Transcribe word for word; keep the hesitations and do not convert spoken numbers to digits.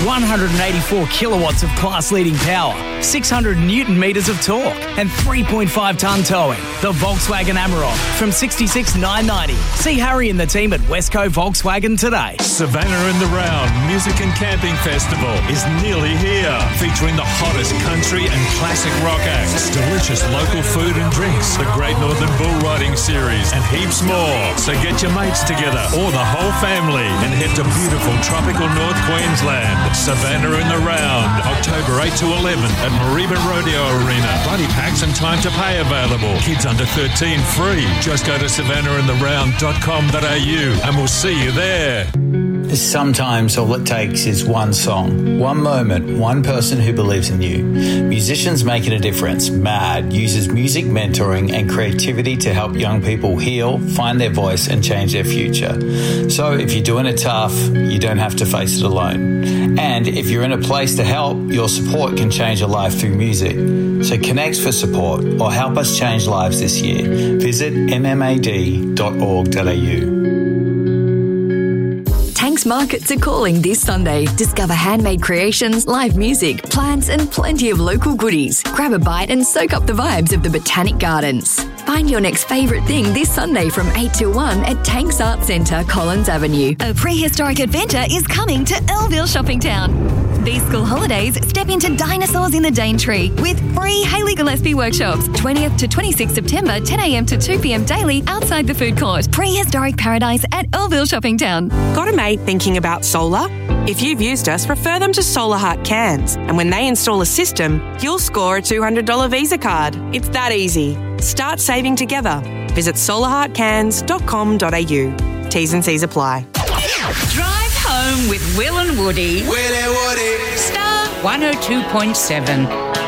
one hundred eighty-four kilowatts of class-leading power, six hundred newton metres of torque, and three point five tonne towing. The Volkswagen Amarok from sixty-six thousand nine hundred ninety. See Harry and the team at Westco Volkswagen today. Savannah in the Round Music and Camping Festival is nearly here, featuring the hottest country and classic rock acts, delicious local food and drinks, the Great Northern Bull Riding Series, and heaps more. So get your mates together or the whole family and head to beautiful tropical North Queensland. Savannah in the Round, October eighth to eleventh at Mareeba Rodeo Arena. Buddy packs and time to pay available. Kids under thirteen free. Just go to savannah in the round dot com dot a u and we'll see you there. Sometimes all it takes is one song, one moment, one person who believes in you. Musicians Making a Difference, MAD, uses music mentoring and creativity to help young people heal, find their voice and change their future. So if you're doing it tough, you don't have to face it alone. And if you're in a place to help, your support can change a life through music. So connect for support or help us change lives this year. Visit m m a d dot org dot a u. Tanks Markets are calling this Sunday. Discover handmade creations, live music, plants and plenty of local goodies. Grab a bite and soak up the vibes of the Botanic Gardens. Find your next favourite thing this Sunday from eight till one at Tanks Arts Centre, Collins Avenue. A prehistoric adventure is coming to Earlville Shopping Town. These school holidays, step into Dinosaurs in the Daintree with free Hayley Gillespie workshops, twentieth to twenty-sixth September, ten a m to two p m daily outside the food court. Prehistoric paradise at Earlville Shopping Town. Got a mate thinking about solar? If you've used us, refer them to Solar Heart Cairns. And when they install a system, you'll score a two hundred dollars Visa card. It's that easy. Start saving together. Visit solar heart cairns dot com dot a u. T's and C's apply. Drive home with Will and Woody. Will and Woody. Star one oh two point seven.